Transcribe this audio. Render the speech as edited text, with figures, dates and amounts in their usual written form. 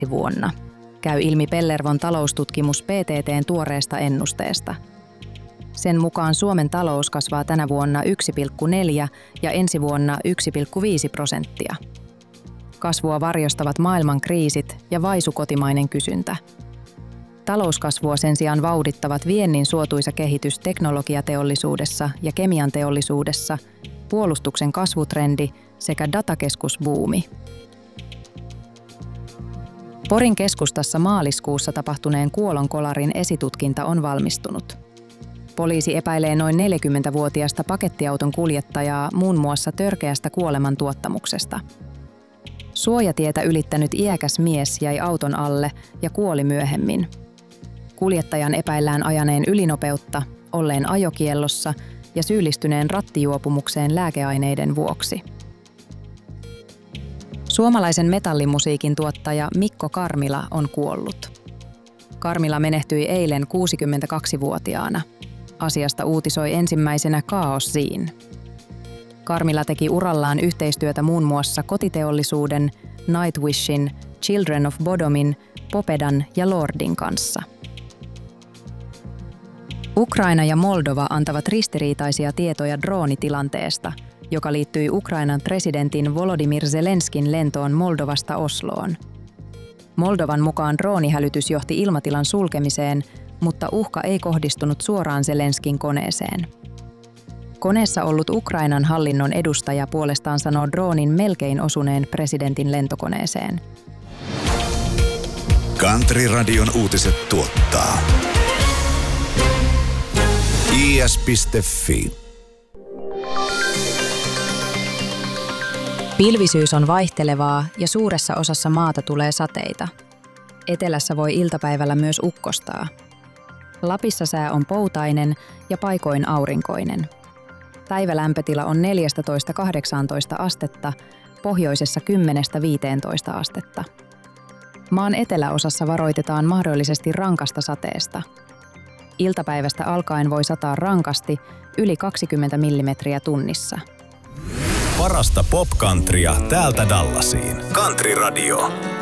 vuonna. Käy ilmi Pellervon taloustutkimus PTT:n tuoreesta ennusteesta. Sen mukaan Suomen talous kasvaa tänä vuonna 1,4 ja ensi vuonna 1,5%. Kasvua varjostavat maailman kriisit ja vaisu kotimainen kysyntä. Talouskasvua sen sijaan vauhdittavat viennin suotuisa kehitys teknologiateollisuudessa ja kemian teollisuudessa, puolustuksen kasvutrendi sekä datakeskusbuumi. Porin keskustassa maaliskuussa tapahtuneen kuolonkolarin esitutkinta on valmistunut. Poliisi epäilee noin 40-vuotiaasta pakettiauton kuljettajaa muun muassa törkeästä kuolemantuottamuksesta. Suojatietä ylittänyt iäkäs mies jäi auton alle ja kuoli myöhemmin. Kuljettajan epäillään ajaneen ylinopeutta, olleen ajokiellossa ja syyllistyneen rattijuopumukseen lääkeaineiden vuoksi. Suomalaisen metallimusiikin tuottaja Mikko Karmila on kuollut. Karmila menehtyi eilen 62-vuotiaana. Asiasta uutisoi ensimmäisenä Chaos Scene. Karmila teki urallaan yhteistyötä muun muassa kotiteollisuuden, Nightwishin, Children of Bodomin, Popedan ja Lordin kanssa. Ukraina ja Moldova antavat ristiriitaisia tietoja droonitilanteesta, joka liittyi Ukrainan presidentin Volodymyr Zelenskin lentoon Moldovasta Osloon. Moldovan mukaan droonihälytys johti ilmatilan sulkemiseen, mutta uhka ei kohdistunut suoraan Zelenskin koneeseen. Koneessa ollut Ukrainan hallinnon edustaja puolestaan sanoo droonin melkein osuneen presidentin lentokoneeseen. Country-radion uutiset tuottaa is.fi. Pilvisyys on vaihtelevaa ja suuressa osassa maata tulee sateita. Etelässä voi iltapäivällä myös ukkostaa. Lapissa sää on poutainen ja paikoin aurinkoinen. Päivälämpötila on 14–18 astetta, pohjoisessa 10–15 astetta. Maan eteläosassa varoitetaan mahdollisesti rankasta sateesta. Iltapäivästä alkaen voi sataa rankasti yli 20 millimetriä tunnissa. Parasta pop-countrya täältä Dallasiin. Country Radio.